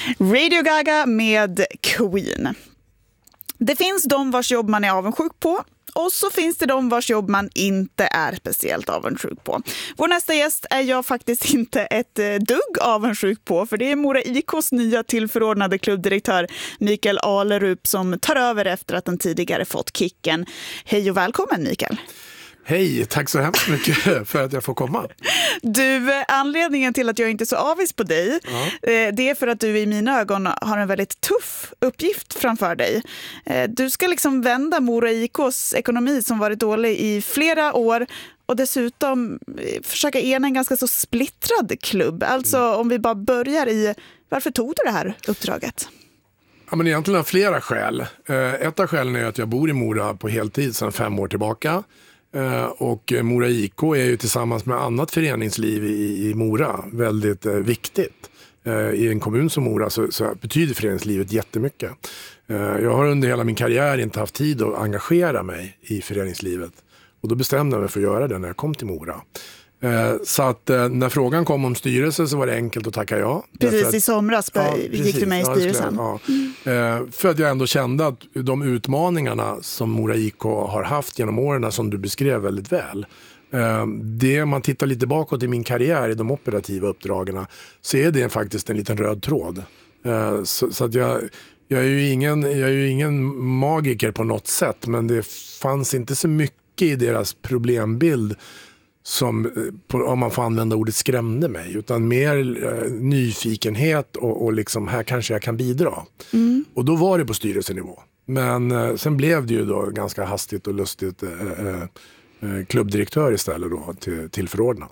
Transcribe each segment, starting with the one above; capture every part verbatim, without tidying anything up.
Radio Gaga med Queen. Det finns de vars jobb man är avundsjuk på. Och så finns det de vars jobb man inte är speciellt avundsjuk på. Vår nästa gäst är jag faktiskt inte ett dugg avundsjuk på. För det är Mora I K:s nya tillförordnade klubbdirektör Mikael Alerup som tar över efter att den tidigare fått kicken. Hej och välkommen Mikael. Hej, tack så hemskt mycket för att jag får komma. Du, anledningen till att jag inte är så avis på dig, ja. Det är för att du i mina ögon har en väldigt tuff uppgift framför dig. Du ska liksom vända Mora I K:s ekonomi som varit dålig i flera år och dessutom försöka ena en ganska så splittrad klubb. Alltså mm. om vi bara börjar i, varför tog du det här uppdraget? Ja, men egentligen har flera skäl. Ett av skälen är att jag bor i Mora på heltid sedan fem år tillbaka. Och Mora I K är ju tillsammans med annat föreningsliv i, i Mora väldigt eh, viktigt. Eh, I en kommun som Mora så, så betyder föreningslivet jättemycket. Eh, jag har under hela min karriär inte haft tid att engagera mig i föreningslivet. Och då bestämde jag mig för att göra det när jag kom till Mora. Eh, så att eh, när frågan kom om styrelse så var det enkelt att tacka ja. Precis, att, i somras ja, gick precis, du med i styrelsen. Ja, ja. Eh, för att jag ändå kände att de utmaningarna som Mora I K har haft genom åren som du beskrev väldigt väl. Eh, det man tittar lite bakåt i min karriär i de operativa uppdragen så är det faktiskt en liten röd tråd. Eh, så, så att jag... Jag är, ju ingen, jag är ju ingen magiker på något sätt, men det fanns inte så mycket i deras problembild som, om man får använda ordet, skrämde mig, utan mer eh, nyfikenhet och, och liksom här kanske jag kan bidra. Mm. Och då var det på styrelsenivå. Men eh, sen blev det ju då ganska hastigt och lustigt eh, eh, klubbdirektör istället då till, till förordnat.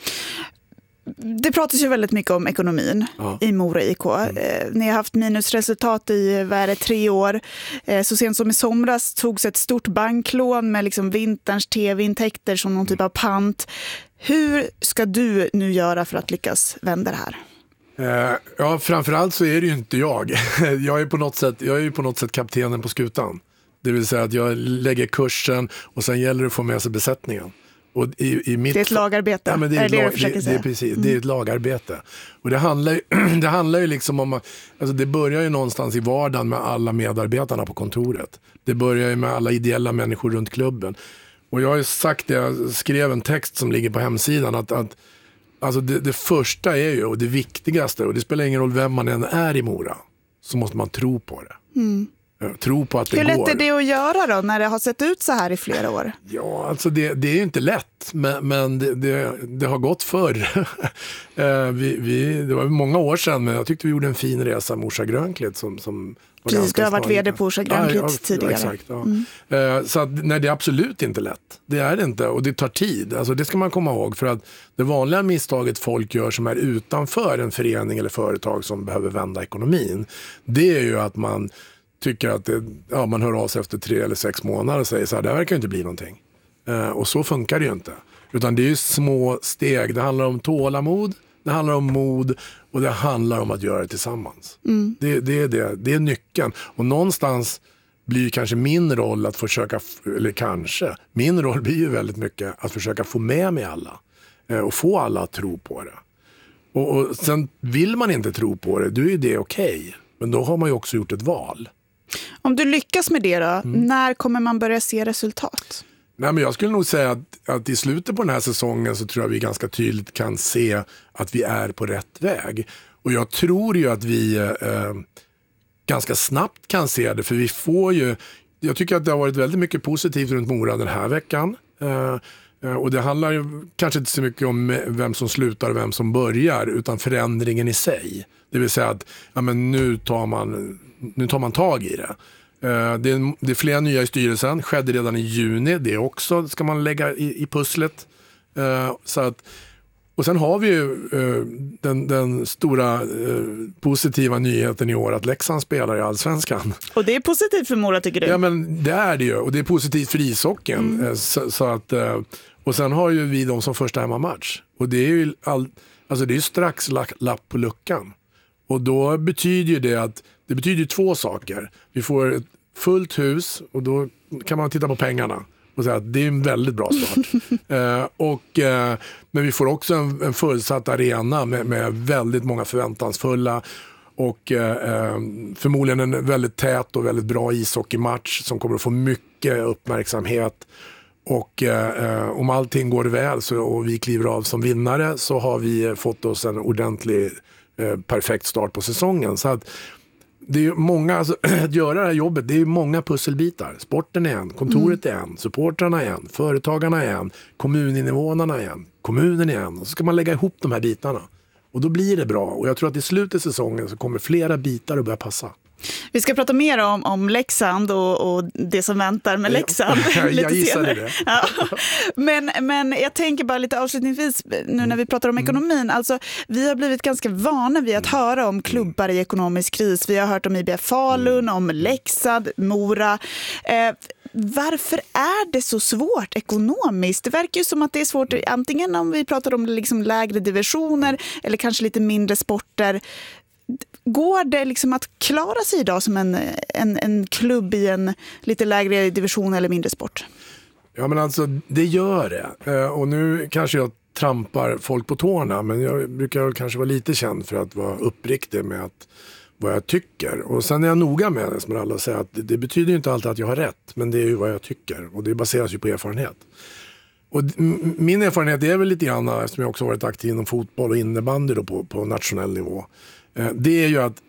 Det pratas ju väldigt mycket om ekonomin ja. i Mora I K. Mm. Eh, ni har haft minusresultat i vad är det, tre år. Eh, så sent som i somras togs ett stort banklån med liksom vinterns tv-intäkter som någon typ av pant. Hur ska du nu göra för att lyckas vända det här? Eh, ja, framförallt så är det ju inte jag. Jag är på något sätt, jag är ju på något sätt kaptenen på skutan. Det vill säga att jag lägger kursen och sen gäller det att få med sig besättningen. Och i, i mitt, det är ett lagarbete. Ja, men det, är är det, lag, det, det, det, är precis, mm. det är ett lagarbete. Och det handlar, det handlar ju liksom om, alltså det börjar ju någonstans i vardagen med alla medarbetarna på kontoret. Det börjar ju med alla ideella människor runt klubben. Och jag har ju sagt det, jag skrev en text som ligger på hemsidan att, att alltså det, det första är ju, och det viktigaste, och det spelar ingen roll vem man än är i Mora, så måste man tro på det. Mm. Tro på att det Hur lätt går. är det att göra då när det har sett ut så här i flera år? Ja, alltså det, det är ju inte lätt, men, men det, det, det har gått förr. vi, vi, det var många år sedan, men jag tyckte vi gjorde en fin resa med Orsa Grönklitt som, som var Precis, du har varit vd på Orsa Grönklitt ja, ja, tidigare. Exakt, ja. Mm. Så att, nej, det är absolut inte lätt. Det är det inte, och det tar tid. Alltså, det ska man komma ihåg, för att det vanliga misstaget folk gör som är utanför en förening eller företag som behöver vända ekonomin, det är ju att man tycker att det, ja, man hör av sig efter tre eller sex månader och säger så här, det verkar inte bli någonting. Eh, och så funkar det ju inte. Utan det är ju små steg. Det handlar om tålamod, det handlar om mod och det handlar om att göra det tillsammans. Mm. Det, det, är det, det är nyckeln. Och någonstans blir kanske min roll att försöka, eller kanske, min roll blir ju väldigt mycket att försöka få med mig alla. Eh, och få alla att tro på det. Och, och sen vill man inte tro på det, då är det okej. Okay. Men då har man ju också gjort ett val. Om du lyckas med det då, mm. när kommer man börja se resultat? Nej, men jag skulle nog säga att, att i slutet på den här säsongen så tror jag vi ganska tydligt kan se att vi är på rätt väg. Och jag tror ju att vi eh, ganska snabbt kan se det, för vi får ju, jag tycker att det har varit väldigt mycket positivt runt Mora den här veckan. Eh, och det handlar ju kanske inte så mycket om vem som slutar och vem som börjar, utan förändringen i sig. Det vill säga att ja, men nu, tar man, nu tar man tag i det. Uh, det, är, det är flera nya i styrelsen, skedde redan i juni. Det också ska man lägga i, i pusslet. Uh, så att, och sen har vi ju uh, den, den stora uh, positiva nyheten i år att Leksand spelar i Allsvenskan. Och det är positivt för Mora, tycker du? Ja, men det är det ju. Och det är positivt för ishockeyn. Mm. Uh, så, så att, uh, och sen har ju vi dem som första hemmamatch. Och det är ju all, alltså det är strax lapp, lapp på luckan. Och då betyder ju det att det betyder två saker. Vi får ett fullt hus och då kan man titta på pengarna och säga att det är en väldigt bra start. eh, och, eh, men vi får också en, en fullsatt arena med, med väldigt många förväntansfulla. Och eh, förmodligen en väldigt tät och väldigt bra ishockeymatch som kommer att få mycket uppmärksamhet. Och eh, om allting går väl så, och vi kliver av som vinnare, så har vi fått oss en ordentlig eh, perfekt start på säsongen. Så att det är ju många, alltså, att göra det här jobbet, det är ju många pusselbitar. Sporten är en, kontoret är en, supportrarna är en, företagarna är en, kommuninvånarna är en, kommunen är en. Och så ska man lägga ihop de här bitarna. Och då blir det bra. Och jag tror att i slutet av säsongen så kommer flera bitar att börja passa. Vi ska prata mer om, om Leksand och, och det som väntar med Leksand lite jag senare. Det. Ja. Men, men jag tänker bara lite avslutningsvis nu när vi pratar om ekonomin. Mm. Alltså, vi har blivit ganska vana vid att mm. höra om klubbar i ekonomisk kris. Vi har hört om I B F Falun, mm. om Leksand, Mora. Eh, varför är det så svårt ekonomiskt? Det verkar ju som att det är svårt antingen om vi pratar om liksom lägre divisioner eller kanske lite mindre sporter. Går det liksom att klara sig idag som en, en, en klubb i en lite lägre division eller mindre sport? Ja, men alltså det gör det. Och nu kanske jag trampar folk på tårna, men jag brukar kanske vara lite känd för att vara uppriktig med att, vad jag tycker. Och sen är jag noga med det, som alla säger, att det, det betyder ju inte alltid att jag har rätt, men det är ju vad jag tycker. Och det baseras ju på erfarenhet. Och min erfarenhet är väl lite grann, eftersom jag också varit aktiv inom fotboll och innebandy då på, på nationell nivå. Det är ju att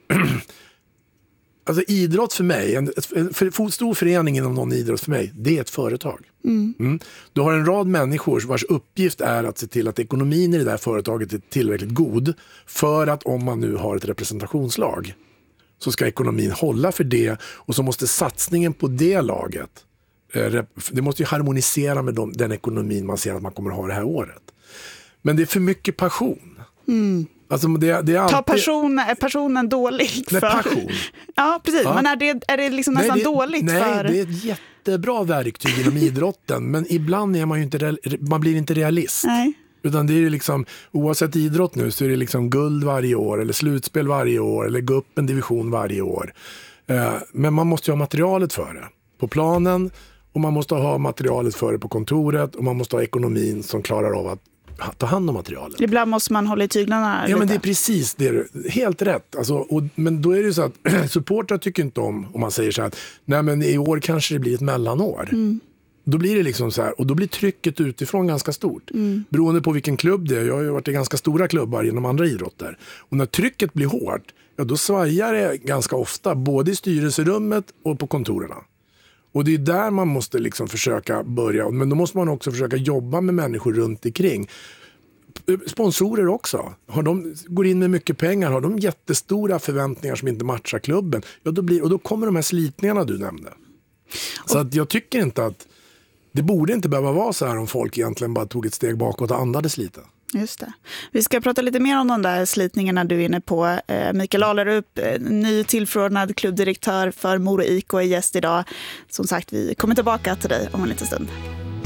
alltså idrott för mig, en för, stor förening inom någon idrott för mig, det är ett företag. Mm. Mm. Du har en rad människor vars uppgift är att se till att ekonomin i det där företaget är tillräckligt god för att om man nu har ett representationslag så ska ekonomin hålla för det, och så måste satsningen på det laget, det måste ju harmonisera med de, den ekonomin man ser att man kommer att ha det här året. Men det är för mycket passion. Mm. Alltså det, det är alltid... Ta person, är personen dålig för... Nej, passion. Ja, precis. Ja. Men är det, är det liksom nästan nej, det, dåligt nej, för... Nej, det är ett jättebra verktyg inom idrotten. Men ibland är man ju inte, man blir inte realist. Nej. Utan det är ju liksom, oavsett idrott nu, så är det liksom guld varje år eller slutspel varje år eller gå upp en division varje år. Men man måste ju ha materialet för det på planen, och man måste ha materialet för det på kontoret, och man måste ha ekonomin som klarar av att ta hand om materialet. Ibland måste man hålla i tyglarna. Ja, lite. Men det är precis det. Helt rätt. Alltså, och, men då är det ju så att supportrar tycker inte om om man säger så här att nej, men i år kanske det blir ett mellanår. Mm. Då blir det liksom så här, och då blir trycket utifrån ganska stort. Mm. Beroende på vilken klubb det är. Jag har ju varit i ganska stora klubbar inom andra idrotter. Och när trycket blir hårt, ja, då svajar det ganska ofta både i styrelserummet och på kontorerna. Och det är där man måste liksom försöka börja. Men då måste man också försöka jobba med människor runt omkring. Sponsorer också. Har de, går in med mycket pengar, har de jättestora förväntningar som inte matchar klubben, ja, då blir, och då kommer de här slitningarna du nämnde. Så att jag tycker inte att det borde inte behöva vara så här om folk egentligen bara tog ett steg bakåt och andades lite. Just det. Vi ska prata lite mer om de där slitningarna du är inne på. Mikael Alerup, ny tillförordnad klubbdirektör för Mora I K, är gäst idag. Som sagt, vi kommer tillbaka till dig om en liten stund.